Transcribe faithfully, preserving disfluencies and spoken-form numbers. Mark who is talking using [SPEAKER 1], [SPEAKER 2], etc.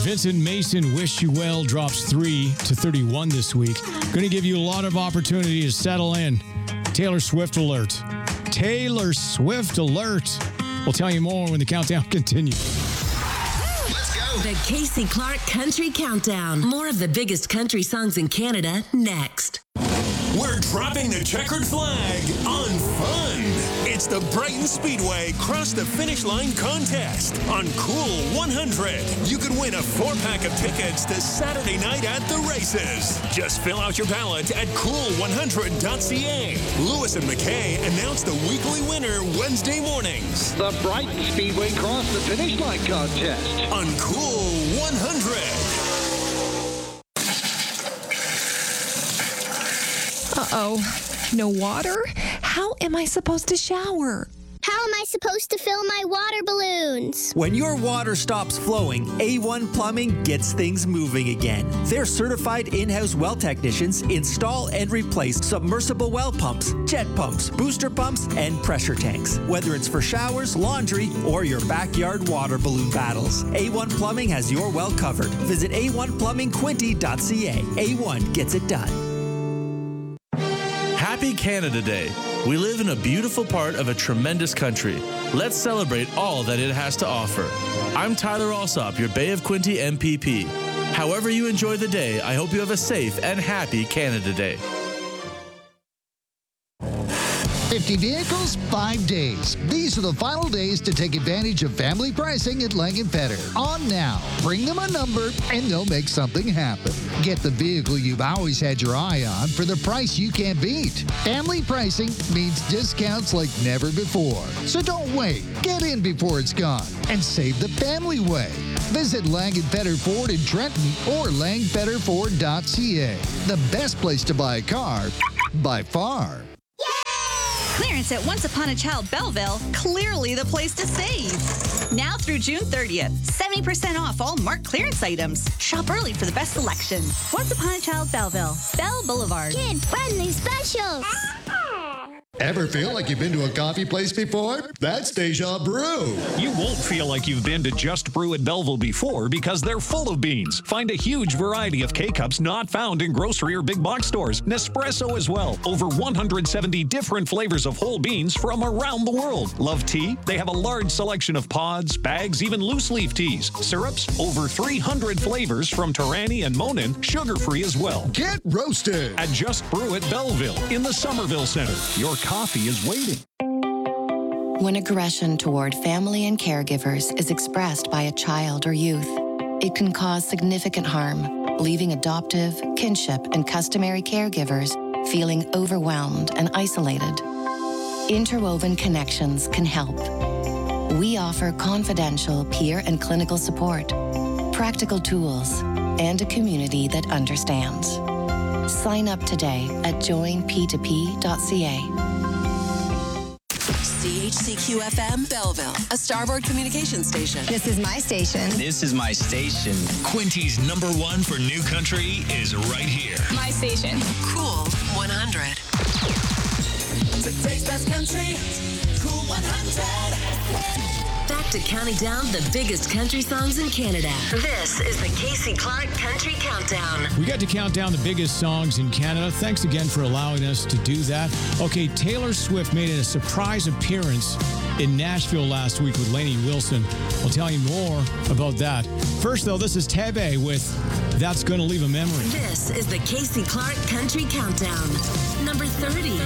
[SPEAKER 1] Vincent Mason, Wish You Well, drops three to thirty-one this week. Going to give you a lot of opportunity to settle in. Taylor Swift alert. Taylor Swift alert. We'll tell you more when the countdown continues.
[SPEAKER 2] Let's go.
[SPEAKER 3] The Casey Clark Country Countdown. More of the biggest country songs in Canada next.
[SPEAKER 4] We're dropping the checkered flag on fun. It's the Brighton Speedway Cross the Finish Line contest on Cool one hundred. You could win a four-pack of tickets to Saturday night at the races. Just fill out your ballot at cool one hundred dot c a. Lewis and McKay announce the weekly winner Wednesday mornings.
[SPEAKER 5] The Brighton Speedway Cross the Finish Line contest
[SPEAKER 4] on Cool one hundred.
[SPEAKER 6] Uh-oh. No water? How am I supposed to shower?
[SPEAKER 7] How am I supposed to fill my water balloons?
[SPEAKER 8] When your water stops flowing, A one Plumbing gets things moving again. Their certified in-house well technicians install and replace submersible well pumps, jet pumps, booster pumps, and pressure tanks. Whether it's for showers, laundry, or your backyard water balloon battles, A one Plumbing has your well covered. Visit a one plumbing quinte dot c a. A one gets it done.
[SPEAKER 9] Happy Canada Day. We live in a beautiful part of a tremendous country. Let's celebrate all that it has to offer. I'm Tyler Alsop, your Bay of Quinte M P P. However you enjoy the day, I hope you have a safe and happy Canada Day.
[SPEAKER 10] fifty vehicles, five days. These are the final days to take advantage of family pricing at Lang and Petter. On now. Bring them a number and they'll make something happen. Get the vehicle you've always had your eye on for the price you can't beat. Family pricing means discounts like never before. So don't wait. Get in before it's gone and save the family way. Visit Lang and Petter Ford in Trenton or lang petter ford dot c a. The best place to buy a car by far.
[SPEAKER 11] Clearance at Once Upon a Child Belleville, clearly the place to save. Now through June thirtieth, seventy percent off all marked clearance items. Shop early for the best selection. Once Upon a Child Belleville, Bell Boulevard.
[SPEAKER 7] Kid-friendly specials.
[SPEAKER 12] Ever feel like you've been to a coffee place before? That's Deja Brew.
[SPEAKER 13] You won't feel like you've been to Just Brew at Belleville before because they're full of beans. Find a huge variety of K-Cups not found in grocery or big box stores. Nespresso as well. Over one hundred seventy different flavors of whole beans from around the world. Love tea? They have a large selection of pods, bags, even loose leaf teas. Syrups? Over three hundred flavors from Torani and Monin. Sugar-free as well.
[SPEAKER 12] Get roasted
[SPEAKER 13] at Just Brew at Belleville in the Somerville Center. Your coffee is waiting.
[SPEAKER 14] When aggression toward family and caregivers is expressed by a child or youth, it can cause significant harm, leaving adoptive, kinship, and customary caregivers feeling overwhelmed and isolated. Interwoven Connections can help. We offer confidential peer and clinical support, practical tools, and a community that understands. Sign up today at join p two p dot c a.
[SPEAKER 15] C H C Q F M Belleville, a Starboard Communications station.
[SPEAKER 16] This is my station.
[SPEAKER 17] This is my station.
[SPEAKER 18] Quinty's number one for new country is right here.
[SPEAKER 16] My station.
[SPEAKER 15] Cool one hundred.
[SPEAKER 2] Today's best country, Cool one hundred.
[SPEAKER 3] Back to counting down the biggest country songs in Canada. This is the Casey Clark Country Countdown.
[SPEAKER 1] We got to count down the biggest songs in Canada. Thanks again for allowing us to do that. Okay, Taylor Swift made a surprise appearance in Nashville last week with Lainey Wilson. We'll tell you more about that. First, though, this is Tebe with That's Gonna Leave a Memory.
[SPEAKER 3] This is the Casey Clark Country Countdown. Number thirty.